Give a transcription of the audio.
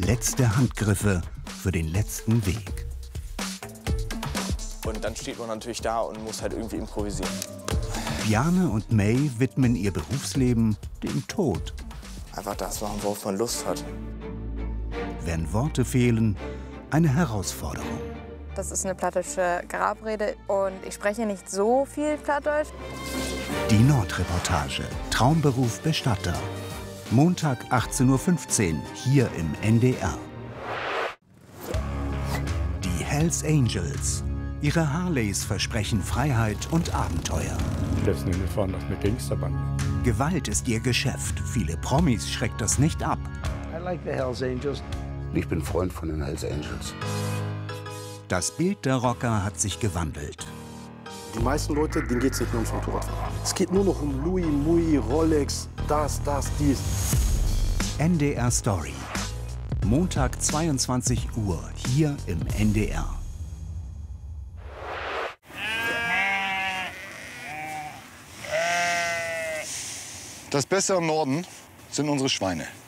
Letzte Handgriffe für den letzten Weg. Und dann steht man natürlich da und muss halt irgendwie improvisieren. Bjarne und May widmen ihr Berufsleben dem Tod. Einfach das machen, worauf man Lust hat. Wenn Worte fehlen, eine Herausforderung. Das ist eine plattdeutsche Grabrede und ich spreche nicht so viel Plattdeutsch. Die Nordreportage. Traumberuf Bestatter. Montag 18:15 Uhr hier im NDR. Die Hells Angels. Ihre Harleys versprechen Freiheit und Abenteuer. Letzten Endes waren das eine Gangsterbande. Gewalt ist ihr Geschäft. Viele Promis schreckt das nicht ab. I like the Hells Angels. Ich bin Freund von den Hells Angels. Das Bild der Rocker hat sich gewandelt. Die meisten Leute, denen geht es nicht nur ums Motorradfahren. Es geht nur noch um Louis, Mui, Rolex, das, dies. NDR Story. Montag 22 Uhr hier im NDR. Das Beste am Norden sind unsere Schweine.